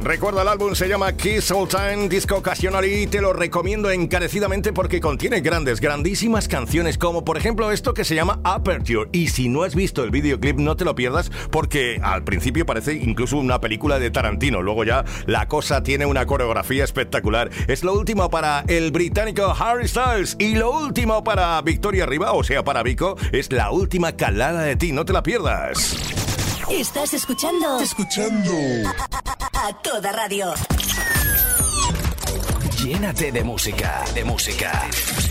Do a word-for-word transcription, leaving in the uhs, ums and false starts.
Recuerda, el álbum se llama Kiss All Time Disco Occasional y te lo recomiendo encarecidamente porque contiene grandes, grandísimas canciones, como por ejemplo esto que se llama Aperture. Y si no has visto el videoclip, no te lo pierdas porque al principio parece incluso una película de Tarantino. Luego ya la cosa tiene una coreografía espectacular. Es lo último para el británico Harry Styles y lo último para Victoria Rivas, o sea, para Vico, es La Última Calada de Ti. No te la pierdas. Estás escuchando. Escuchando. A, a, a toda radio. Llénate de música, de música.